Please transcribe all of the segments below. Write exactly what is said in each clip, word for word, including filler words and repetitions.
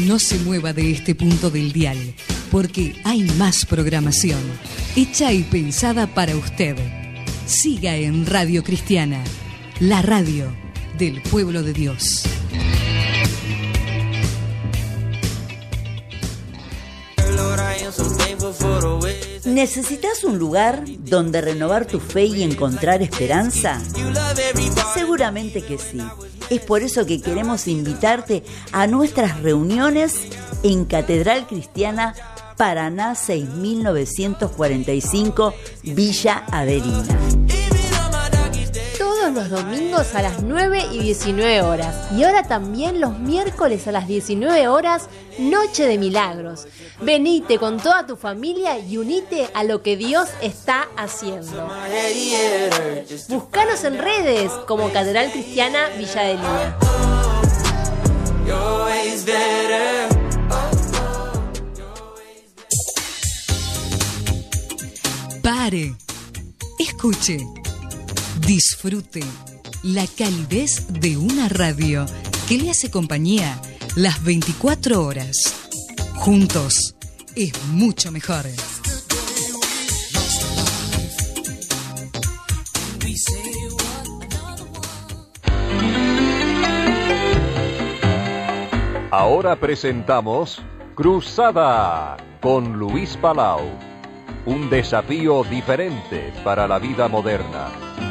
No se mueva de este punto del dial, porque hay más programación, hecha y pensada para usted. Siga en Radio Cristiana, la radio del pueblo de Dios. ¿Necesitas un lugar donde renovar tu fe y encontrar esperanza? Seguramente que sí. Es por eso que queremos invitarte a nuestras reuniones en Catedral Cristiana Paraná seis mil novecientos cuarenta y cinco, Villa Avelina. Todos los domingos a las nueve y diecinueve horas. Y ahora también los miércoles a las diecinueve horas, Noche de Milagros. Venite con toda tu familia y unite a lo que Dios está haciendo. Búscanos en redes como Catedral Cristiana Villa Avelina. Pare, escuche, disfrute la calidez de una radio que le hace compañía las veinticuatro horas. Juntos es mucho mejor. Ahora presentamos Cruzada con Luis Palau. Un desafío diferente para la vida moderna.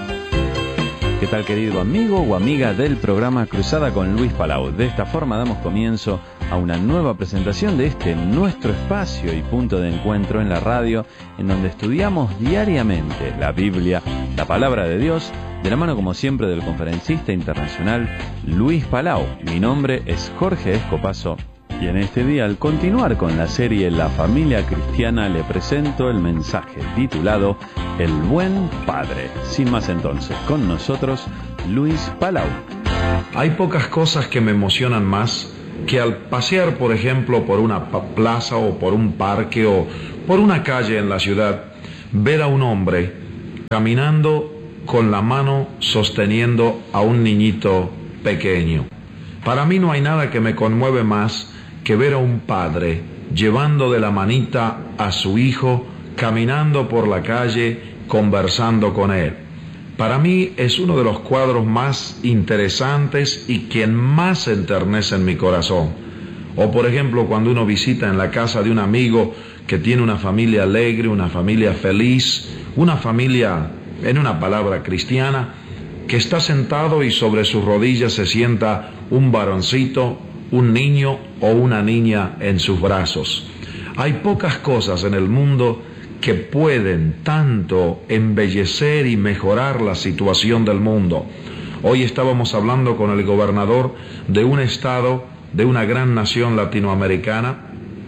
¿Qué tal, querido amigo o amiga del programa Cruzada con Luis Palau? De esta forma damos comienzo a una nueva presentación de este nuestro espacio y punto de encuentro en la radio, en donde estudiamos diariamente la Biblia, la palabra de Dios, de la mano como siempre del conferencista internacional Luis Palau. Mi nombre es Jorge Escopazo. Y en este día, al continuar con la serie La Familia Cristiana, le presento el mensaje titulado El Buen Padre. Sin más entonces, con nosotros, Luis Palau. Hay pocas cosas que me emocionan más que al pasear, por ejemplo, por una plaza o por un parque o por una calle en la ciudad, ver a un hombre caminando con la mano sosteniendo a un niñito pequeño. Para mí no hay nada que me conmueve más que ver a un padre llevando de la manita a su hijo, caminando por la calle, conversando con él. Para mí es uno de los cuadros más interesantes y quien más enternece en mi corazón. O por ejemplo, cuando uno visita en la casa de un amigo que tiene una familia alegre, una familia feliz, una familia, en una palabra, cristiana, que está sentado y sobre sus rodillas se sienta un varoncito, un niño o una niña en sus brazos. Hay pocas cosas en el mundo que pueden tanto embellecer y mejorar la situación del mundo. Hoy estábamos hablando con el gobernador de un estado, de una gran nación latinoamericana,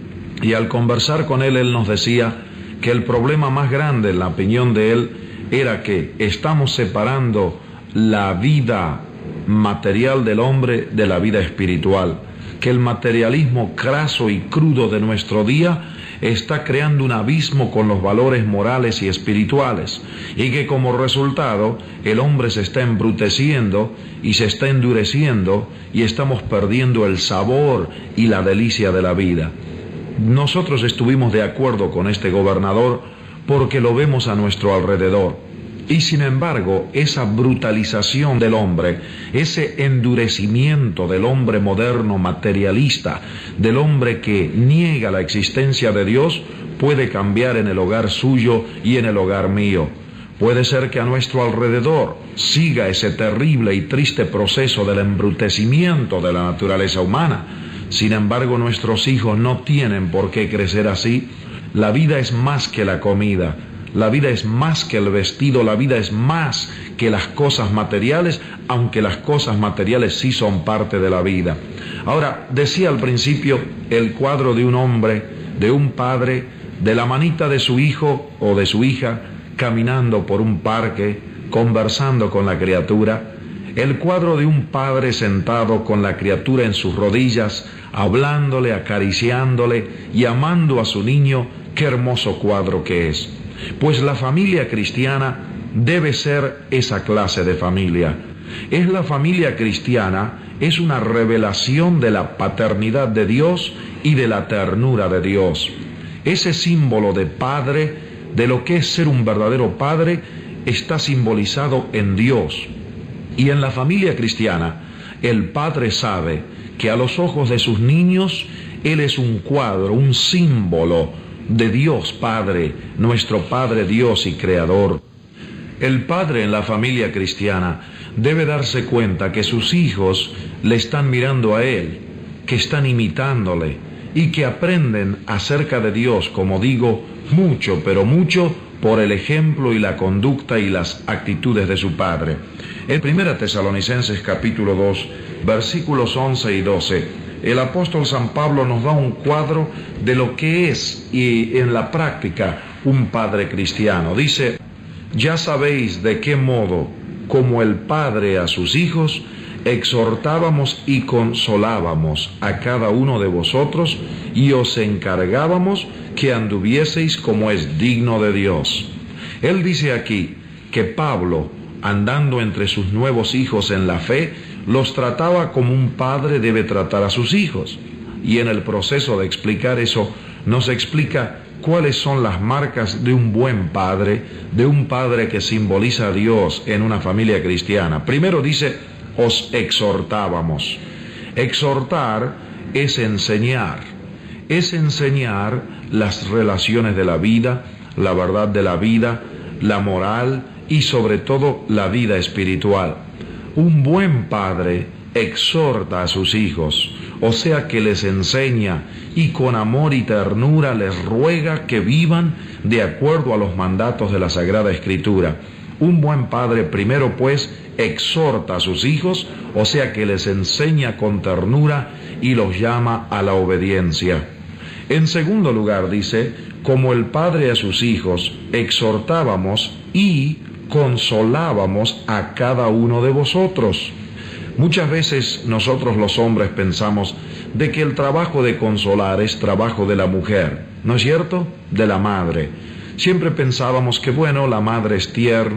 y al conversar con él, él nos decía que el problema más grande, en la opinión de él, era que estamos separando la vida material del hombre de la vida espiritual, que el materialismo craso y crudo de nuestro día está creando un abismo con los valores morales y espirituales, y que como resultado el hombre se está embruteciendo y se está endureciendo y estamos perdiendo el sabor y la delicia de la vida. Nosotros estuvimos de acuerdo con este gobernador porque lo vemos a nuestro alrededor. Y sin embargo, esa brutalización del hombre, ese endurecimiento del hombre moderno materialista, del hombre que niega la existencia de Dios, puede cambiar en el hogar suyo y en el hogar mío. Puede ser que a nuestro alrededor siga ese terrible y triste proceso del embrutecimiento de la naturaleza humana. Sin embargo, nuestros hijos no tienen por qué crecer así. La vida es más que la comida. La vida es más que el vestido, la vida es más que las cosas materiales, aunque las cosas materiales sí son parte de la vida. Ahora, decía al principio el cuadro de un hombre, de un padre, de la manita de su hijo o de su hija, caminando por un parque, conversando con la criatura. El cuadro de un padre sentado con la criatura en sus rodillas, hablándole, acariciándole y amando a su niño. Qué hermoso cuadro que es. Pues la familia cristiana debe ser esa clase de familia. Es la familia cristiana, es una revelación de la paternidad de Dios y de la ternura de Dios. Ese símbolo de padre, de lo que es ser un verdadero padre, está simbolizado en Dios. Y en la familia cristiana, el padre sabe que a los ojos de sus niños, él es un cuadro, un símbolo de Dios Padre, nuestro Padre Dios y Creador. El padre en la familia cristiana debe darse cuenta que sus hijos le están mirando a él, que están imitándole y que aprenden acerca de Dios, como digo, mucho, pero mucho por el ejemplo y la conducta y las actitudes de su padre. En primera Tesalonicenses capítulo dos, versículos once y doce, el apóstol San Pablo nos da un cuadro de lo que es y en la práctica un padre cristiano. Dice: ya sabéis de qué modo, como el padre a sus hijos, exhortábamos y consolábamos a cada uno de vosotros y os encargábamos que anduvieseis como es digno de Dios. Él dice aquí que Pablo, andando entre sus nuevos hijos en la fe, los trataba como un padre debe tratar a sus hijos. Y en el proceso de explicar eso, nos explica cuáles son las marcas de un buen padre, de un padre que simboliza a Dios en una familia cristiana. Primero dice: os exhortábamos. Exhortar es enseñar, es enseñar las relaciones de la vida, la verdad de la vida, la moral y sobre todo la vida espiritual. Un buen padre exhorta a sus hijos, o sea que les enseña y con amor y ternura les ruega que vivan de acuerdo a los mandatos de la Sagrada Escritura. Un buen padre primero pues exhorta a sus hijos, o sea que les enseña con ternura y los llama a la obediencia. En segundo lugar dice: como el padre a sus hijos, exhortábamos y consolábamos a cada uno de vosotros. Muchas veces nosotros los hombres pensamos de que el trabajo de consolar es trabajo de la mujer, ¿no es cierto? De la madre. Siempre pensábamos que, bueno, la madre es tierna,